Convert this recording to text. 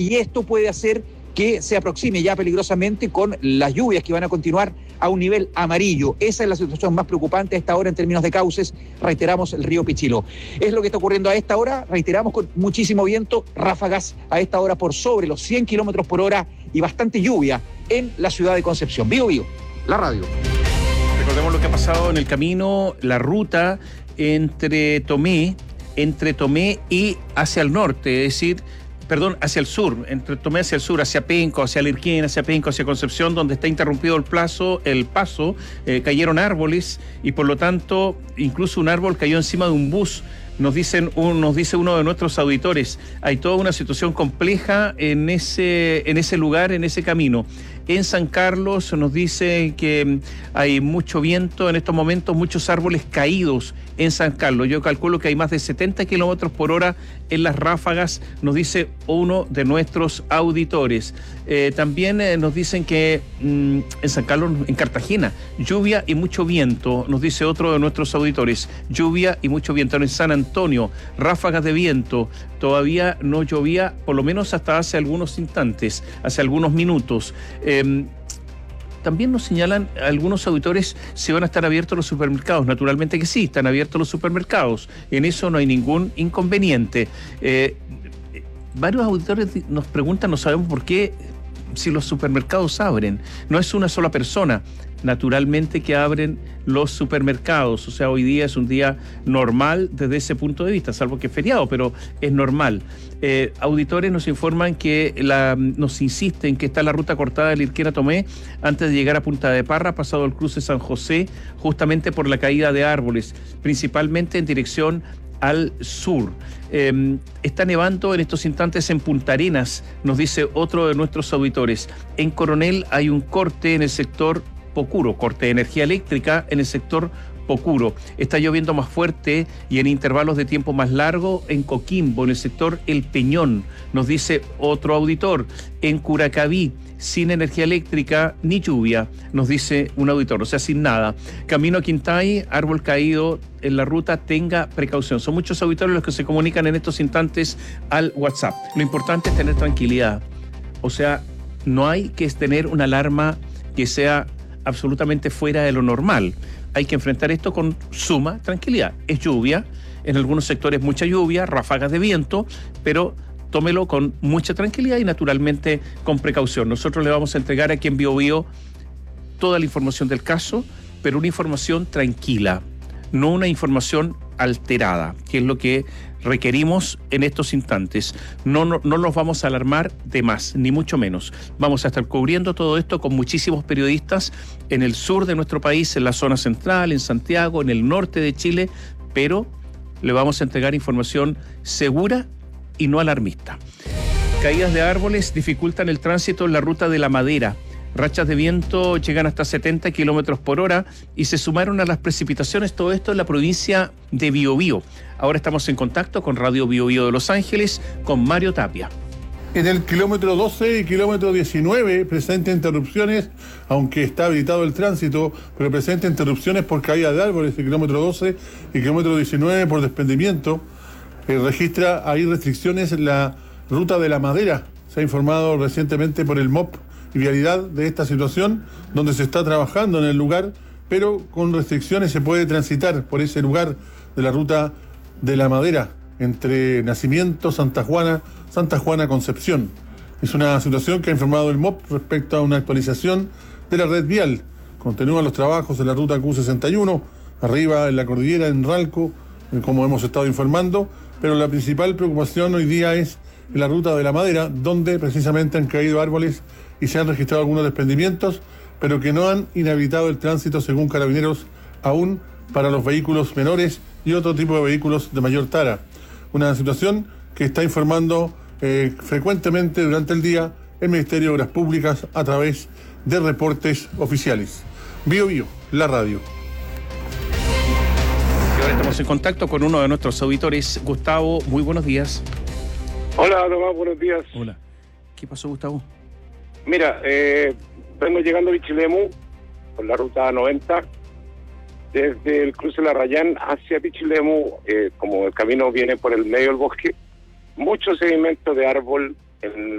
y esto puede hacer que se aproxime ya peligrosamente con las lluvias que van a continuar a un nivel amarillo. Esa es la situación más preocupante a esta hora en términos de cauces, reiteramos, el río Pichiló. Es lo que está ocurriendo a esta hora, reiteramos, con muchísimo viento, ráfagas a esta hora por sobre los 100 kilómetros por hora y bastante lluvia en la ciudad de Concepción. Bío, la radio. Recordemos lo que ha pasado en el camino, la ruta entre Tomé y hacia el norte, es decir, hacia el sur, entre Tomé hacia el sur, hacia Penco, hacia Lirquén, hacia Penco, hacia Concepción, donde está interrumpido el paso, cayeron árboles y por lo tanto incluso un árbol cayó encima de un bus. Nos dice uno de nuestros auditores, hay toda una situación compleja en ese lugar, en ese camino. En San Carlos nos dice que hay mucho viento en estos momentos, muchos árboles caídos en San Carlos. Yo calculo que hay más de 70 kilómetros por hora en las ráfagas, nos dice uno de nuestros auditores. También nos dicen que en San Carlos, en Cartagena, lluvia y mucho viento, nos dice otro de nuestros auditores. Lluvia y mucho viento. En San Antonio, ráfagas de viento. Todavía no llovía, por lo menos hasta hace algunos instantes, hace algunos minutos. También nos señalan algunos auditores si van a estar abiertos los supermercados. Naturalmente que sí, están abiertos los supermercados. En eso no hay ningún inconveniente. Varios auditores nos preguntan, no sabemos por qué, si los supermercados abren. No es una sola persona. Naturalmente que abren los supermercados, o sea, hoy día es un día normal desde ese punto de vista, salvo que es feriado, pero es normal. Auditores nos informan que nos insisten que está la ruta cortada de Lirquén a Tomé antes de llegar a Punta de Parra, pasado el cruce San José, justamente por la caída de árboles, principalmente en dirección al sur. Está nevando en estos instantes en Punta Arenas, nos dice otro de nuestros auditores. En Coronel hay un corte en el sector Pocuro, corte de energía eléctrica en el sector Pocuro. Está lloviendo más fuerte y en intervalos de tiempo más largo en Coquimbo, en el sector El Peñón, nos dice otro auditor. En Curacaví, sin energía eléctrica ni lluvia, nos dice un auditor, o sea, sin nada. Camino a Quintay, árbol caído en la ruta, tenga precaución. Son muchos auditores los que se comunican en estos instantes al WhatsApp. Lo importante es tener tranquilidad. O sea, no hay que tener una alarma que sea absolutamente fuera de lo normal. Hay que enfrentar esto con suma tranquilidad. Es lluvia, en algunos sectores mucha lluvia, ráfagas de viento, pero tómelo con mucha tranquilidad y naturalmente con precaución. Nosotros le vamos a entregar aquí en Bío toda la información del caso, pero una información tranquila, no una información alterada, que es lo que requerimos en estos instantes. No nos vamos a alarmar de más, ni mucho menos. Vamos a estar cubriendo todo esto con muchísimos periodistas en el sur de nuestro país, en la zona central, en Santiago, en el norte de Chile, pero le vamos a entregar información segura y no alarmista. Caídas de árboles dificultan el tránsito en la ruta de La Madera. Rachas de viento llegan hasta 70 kilómetros por hora y se sumaron a las precipitaciones, todo esto en la provincia de Biobío. Ahora estamos en contacto con Radio Biobío de Los Ángeles, con Mario Tapia. En el kilómetro 12 y kilómetro 19 presenta interrupciones, aunque está habilitado el tránsito, pero presenta interrupciones por caída de árboles, el kilómetro 12 y kilómetro 19 por desprendimiento. Registra ahí restricciones en la ruta de La Madera. Se ha informado recientemente por el MOP y Vialidad de esta situación, donde se está trabajando en el lugar, pero con restricciones se puede transitar por ese lugar de la ruta de La Madera, entre Nacimiento, Santa Juana, Concepción. Es una situación que ha informado el MOP respecto a una actualización de la red vial. Continúan los trabajos en la ruta Q61, arriba en la cordillera, en Ralco, como hemos estado informando, pero la principal preocupación hoy día es en la ruta de La Madera, donde precisamente han caído árboles y se han registrado algunos desprendimientos, pero que no han inhabilitado el tránsito, según Carabineros, aún para los vehículos menores y otro tipo de vehículos de mayor tara. Una situación que está informando frecuentemente durante el día el Ministerio de Obras Públicas a través de reportes oficiales. Bío, la radio. Y ahora estamos en contacto con uno de nuestros auditores. Gustavo, muy buenos días. Hola, Tomás, buenos días. Hola. ¿Qué pasó, Gustavo? Mira, vengo llegando a Pichilemu por la ruta 90, desde el cruce La Rayán hacia Pichilemu, como el camino viene por el medio del bosque, mucho sedimento de árbol en